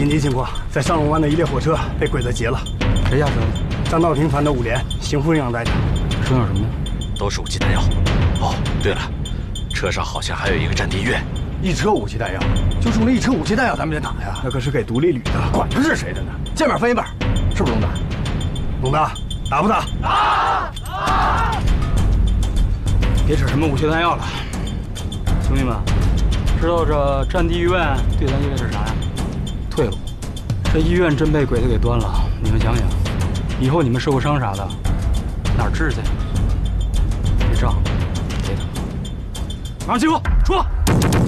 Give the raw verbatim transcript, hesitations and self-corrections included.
紧急情况，在上龙湾的一列火车被鬼子劫了。 谁下车的？ 张道庭团的五连，邢副营长带着。 身上什么呢？ 都是武器弹药。哦，对了，车上好像还有一个战地医院。 一车武器弹药，就剩了一车武器弹药，咱们得打呀。 那可是给独立旅的， 管他是谁的呢？见面分一半，是不是龙大？ 龙大，打不打？ 打！打！别扯什么武器弹药了，兄弟们，知道这战地医院对咱意味着啥呀？退路。这医院真被鬼子给端了，你们想想，以后你们受过伤啥的，哪儿治去？这仗得打。马上集合，出发！